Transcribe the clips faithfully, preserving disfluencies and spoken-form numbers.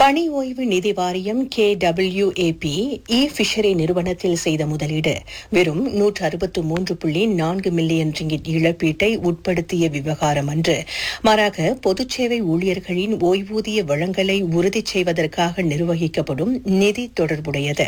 பணி ஓய்வு நிதி வாரியம் கே டபிள்யூ ஏ பி இ ஃபிஷரி நிறுவனத்தில் செய்த முதலீடு வெறும் நூற்று அறுபத்து மூன்று புள்ளி நான்கு மில்லியன் ரிங்கிட் இழப்பீட்டை உட்படுத்திய விவகாரம் அன்று. மாறாக பொதுச்சேவை ஊழியர்களின் ஓய்வூதிய வழங்கலை உறுதி செய்வதற்காக நிர்வகிக்கப்படும் நிதி தொடர்புடையது.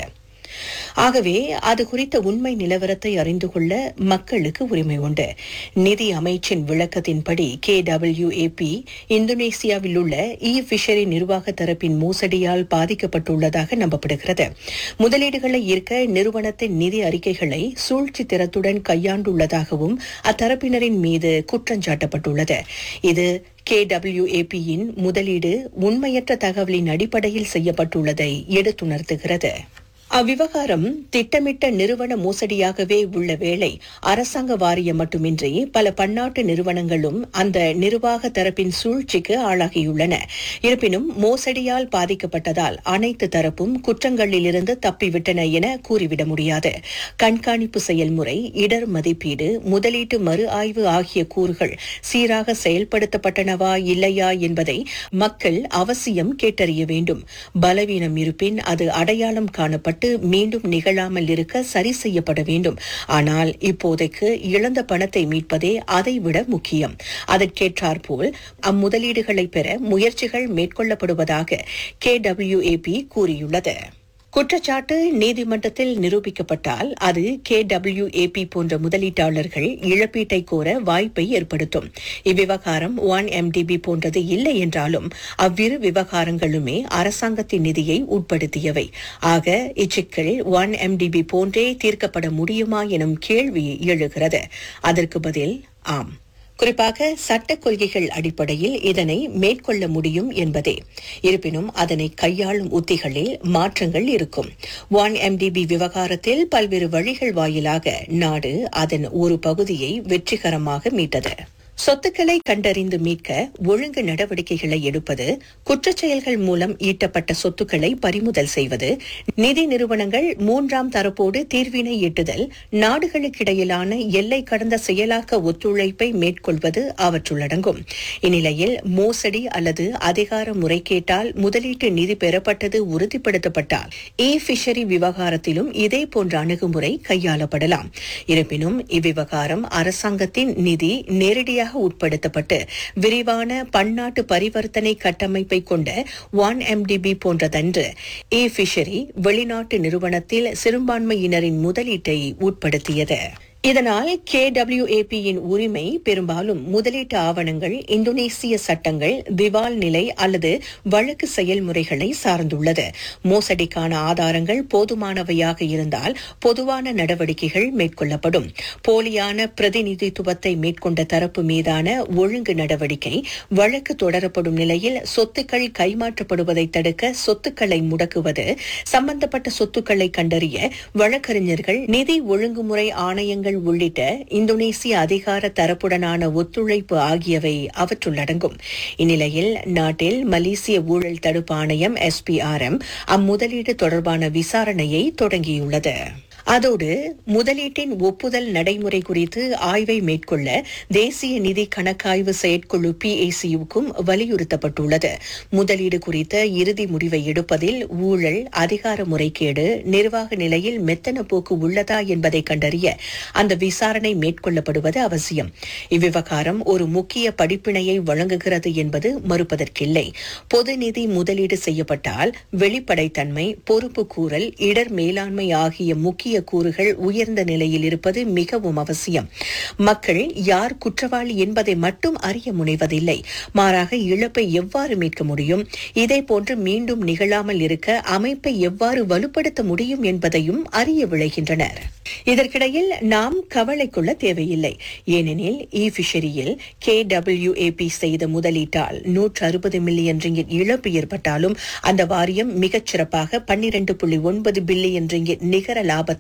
ஆகவே அது குறித்த உண்மை நிலவரத்தை அறிந்து கொள்ள மக்களுக்கு உரிமை உண்டு. நிதி அமைச்சின் விளக்கத்தின்படி கே டபிள்யூ ஏ பி இந்தோனேசியாவில் உள்ள இ ஃபிஷரி நிர்வாக தரப்பின் மோசடியால் பாதிக்கப்பட்டுள்ளதாக நம்பப்படுகிறது. முதலீடுகளை ஈர்க்க நிறுவனத்தின் நிதி அறிக்கைகளை சூழ்ச்சி திறத்துடன் கையாண்டுள்ளதாகவும் அத்தரப்பினரின் மீது குற்றஞ்சாட்டப்பட்டுள்ளது. இது கே டபிள்யூ ஏ பியின் முதலீடு உண்மையற்ற தகவலின் அடிப்படையில் செய்யப்பட்டுள்ளதை எடுத்துணர்த்துகிறது. அவ்விவகாரம் திட்டமிட்ட நிறுவன மோசடியாகவே உள்ள வேளை அரசாங்க வாரியம் மட்டுமின்றி பல பன்னாட்டு நிறுவனங்களும் அந்த நிர்வாக தரப்பின் சூழ்ச்சிக்கு ஆளாகியுள்ளன. இருப்பினும் மோசடியால் பாதிக்கப்பட்டதால் அனைத்து தரப்பும் குற்றங்களிலிருந்து தப்பிவிட்டன என கூறிவிட முடியாது. கண்காணிப்பு செயல்முறை, இடர் மதிப்பீடு, முதலீட்டு மறு ஆய்வு ஆகிய கூறுகள் சீராக செயல்படுத்தப்பட்டனவா இல்லையா என்பதை மக்கள் அவசியம் கேட்டறிய வேண்டும். பலவீனம் இருப்பின் அது அடையாளம் காணப்பட்டு மீண்டும் நிகழாமல் இருக்க சரி செய்யப்பட வேண்டும். ஆனால் இப்போதைக்கு இழந்த பணத்தை மீட்பதே அதைவிட முக்கியம். அதற்கேற்றாற்போல் அம்முதலீடுகளை பெற முயற்சிகள் மேற்கொள்ளப்படுவதாக கே டபிள்யூ ஏ பி கூறியுள்ளது. குற்றச்சாட்டு நீதிமன்றத்தில் நிரூபிக்கப்பட்டால் அது கே டபிள்யூ ஏ பி போன்ற முதலீட்டாளர்கள் இழப்பீட்டை கோர வாய்ப்பை ஏற்படுத்தும். இவ்விவகாரம் ஒன் எம் டி பி போன்றது இல்லை என்றாலும் அவ்விரு விவகாரங்களுமே அரசாங்கத்தின் நிதியை உட்படுத்தியவை. ஆக இச்சிக்கல் ஒன் எம் டி பி போன்றே தீர்க்கப்பட முடியுமா எனும் கேள்வி எழுகிறது. அதற்கு பதில் ஆம். குறிப்பாக சட்டக் கொள்கைகள் அடிப்படையில் இதனை மேற்கொள்ள முடியும் என்பதே. இருப்பினும் அதனை கையாளும் உத்திகளில் மாற்றங்கள் இருக்கும். ஒன் எம் டி பி விவகாரத்தில் பல்வேறு வழிகள் வாயிலாக நாடு அதன் ஒரு பகுதியை வெற்றிகரமாக மீட்டது. சொத்துக்களை கண்டறிந்து மீட்க ஒழுங்கு நடவடிக்கைகளை எடுப்பது, குற்றச்செயல்கள் மூலம் ஈட்டப்பட்ட சொத்துக்களை பறிமுதல் செய்வது, நிதி நிறுவனங்கள் மூன்றாம் தரப்போடு தீர்வினை எட்டுதல், நாடுகளுக்கிடையிலான எல்லை கடந்த செயலாக்க ஒத்துழைப்பை மேற்கொள்வது அவற்றுள்ளடங்கும். இந்நிலையில் மோசடி அல்லது அதிகார முறைகேட்டால் முதலீட்டு நிதி பெறப்பட்டது உறுதிப்படுத்தப்பட்டால் இ ஃபிஷரி விவகாரத்திலும் இதே போன்ற அணுகுமுறை கையாளப்படலாம். இருப்பினும் இவ்விவகாரம் அரசாங்கத்தின் நிதி நேரடியாக உட்படுத்தப்பட்டு விரிவான பன்னாட்டு பரிவர்த்தனை கட்டமைப்பை கொண்ட ஒன் எம் டி பி போன்றதன்று. இ ஃபிஷரி வெளிநாட்டு நிறுவனத்தில் சிறுபான்மையினரின் முதலீட்டை உட்படுத்தியது. இதனால் கே டபிள்யூ ஏ பியின் உரிமை பெரும்பாலும் முதலீட்டு ஆவணங்கள், இந்தோனேசிய சட்டங்கள், திவால் நிலை அல்லது வழக்கு செயல்முறைகளை சார்ந்துள்ளது. மோசடிக்கான ஆதாரங்கள் போதுமானவையாக இருந்தால் பொதுவான நடவடிக்கைகள் மேற்கொள்ளப்படும். போலியான பிரதிநிதித்துவத்தை மேற்கொண்ட தரப்பு மீதான ஒழுங்கு நடவடிக்கை, வழக்கு தொடரப்படும் நிலையில் சொத்துக்கள் கைமாற்றப்படுவதை தடுக்க சொத்துக்களை முடக்குவது, சம்பந்தப்பட்ட சொத்துக்களை கண்டறிய வழக்கறிஞர்கள், நிதி ஒழுங்குமுறை ஆணையங்கள் உள்ளிட்ட இந்தோனேசிய அதிகார தரப்புடனான ஒத்துழைப்பு ஆகியவை அவற்றுள்ளடங்கும். இந்நிலையில் நாட்டில் மலேசிய ஊழல் தடுப்பு ஆணையம் எஸ் பி ஆர் எம் அம்முதலீடு தொடர்பான விசாரணையை தொடங்கியுள்ளது. அதோடு முதலீட்டின் ஒப்புதல் நடைமுறை குறித்து ஆய்வை மேற்கொள்ள தேசிய நிதி கணக்காய்வு செயற்குழு பி ஏ சி யுக்கும் வலியுறுத்தப்பட்டுள்ளது. முதலீடு குறித்த இறுதி முடிவை எடுப்பதில் ஊழல், அதிகார முறைகேடு, நிர்வாக நிலையில் மெத்தன போக்கு உள்ளதா என்பதை கண்டறிய அந்த விசாரணை மேற்கொள்ளப்படுவது அவசியம். இவ்விவகாரம் ஒரு முக்கிய படிப்பினையை வழங்குகிறது என்பது மறுப்பதற்கில்லை. பொது நிதி முதலீடு செய்யப்பட்டால் வெளிப்படைத்தன்மை, பொறுப்பு கூறல், இடர் மேலாண்மை ஆகிய முக்கிய கூறுகள் உயர்ந்த நிலையில் இருப்பது மிகவும் அவசியம். மக்கள் யார் குற்றவாளி என்பதை மட்டும் அறிய முனைவதில்லை. மாறாக இழப்பை எவ்வாறு மீட்க முடியும், இதே போன்று மீண்டும் நிகழாமல் இருக்க அமைப்பை எவ்வாறு வலுப்படுத்த முடியும் என்பதையும் அறிய விளைகின்றனர். இதற்கிடையில் நாம் கவலை கொள்ள தேவையில்லை. ஏனெனில் இ ஃபிஷரியில் கே டபிள்யூ ஏ பி செய்த முதலீட்டால் நூற்று அறுபது மில்லியன் ரிங்கிட் இழப்பு ஏற்பட்டாலும் அந்த வாரியம் மிகச் சிறப்பாக பன்னிரண்டு புள்ளி ஒன்பது பில்லியன் ரிங்கிட் நிகர லாபத்தை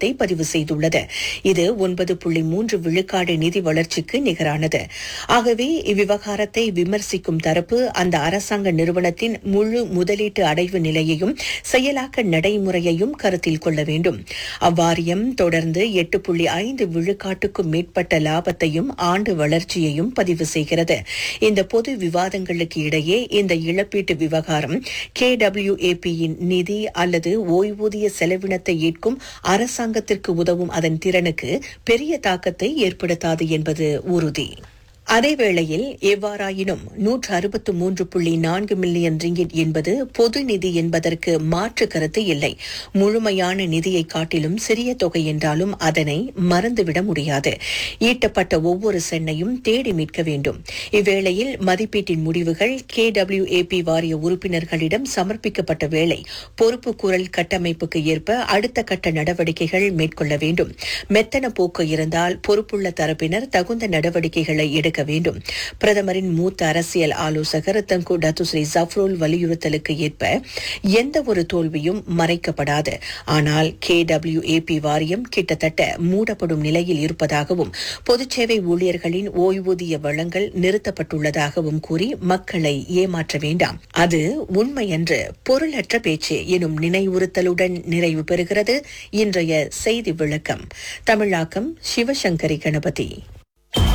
விவகாரத்தை பதிவு செய்துள்ளது. இது ஒன்பது புள்ளி மூன்று விழுக்காடு நிதி வளர்ச்சிக்கு நிகரானது. ஆகவே இவ்விவகாரத்தை விமர்சிக்கும் தரப்பு அந்த அரசாங்க நிறுவனத்தின் முழு முதலீட்டு அடைவு நிலையையும் செயலாக்க நடைமுறையையும் கருத்தில் கொள்ள வேண்டும். அவ்வாரியம் தொடர்ந்து எட்டு புள்ளி ஐந்து விழுக்காட்டுக்கும் மேற்பட்ட லாபத்தையும் ஆண்டு வளர்ச்சியையும் பதிவு செய்கிறது. இந்த பொது விவாதங்களுக்கு இடையே இந்த இழப்பீட்டு விவகாரம் கே டபிள்யூ ஏ பியின் நிதி அல்லது ஓய்வூதிய செலவினத்தை ஏற்கும் அரசாங்கத்திற்கு உதவும் அதன் திறனுக்கு பெரிய தாக்கத்தை ஏற்படுத்தாது என்பது உறுதி. அதேவேளையில் எவ்வாறாயினும் நூற்று அறுபத்து மூன்று புள்ளி நான்கு மில்லியன் ரிங்கிட் என்பது பொது நிதி என்பதற்கு மாற்று கருத்து இல்லை. முழுமையான நிதியை காட்டிலும் சிறிய தொகை என்றாலும் அதனை மறந்துவிட முடியாது. ஈட்டப்பட்ட ஒவ்வொரு சென்னையும் தேடி மீட்க வேண்டும். இவ்வேளையில் மதிப்பீட்டின் முடிவுகள் கே டபிள்யூ ஏ பி வாரிய உறுப்பினர்களிடம் சமர்ப்பிக்கப்பட்ட வேளை பொறுப்பு குரல் கட்டமைப்புக்கு ஏற்ப அடுத்த கட்ட நடவடிக்கைகள் மேற்கொள்ள வேண்டும். மெத்தன போக்கு இருந்தால் பொறுப்புள்ள தரப்பினர் தகுந்த நடவடிக்கைகளை எடுக்க வேண்டும். பிரதமரின் மூத்த அரசியல் ஆலோசகர் தங்கு டத்துஸ்ரீ ஜஃப்ருல் வலியுறுத்தலுக்கு ஏற்ப எந்த ஒரு தோல்வியும் மறைக்கப்படாது. ஆனால் கே டபிள்யூ ஏ பி வாரியம் கிட்டத்தட்ட மூடப்படும் நிலையில் இருப்பதாகவும் பொதுச்சேவை ஊழியர்களின் ஓய்வூதிய வழங்கல் நிறுத்தப்பட்டுள்ளதாகவும் கூறி மக்களை ஏமாற்ற வேண்டாம். அது உண்மையன்று பொருளற்ற பேச்சு எனும் நினைவுறுத்தலுடன் நிறைவு பெறுகிறது இன்றைய செய்தி விளக்கம். தமிழாக்கம் சிவசங்கரி கணபதி.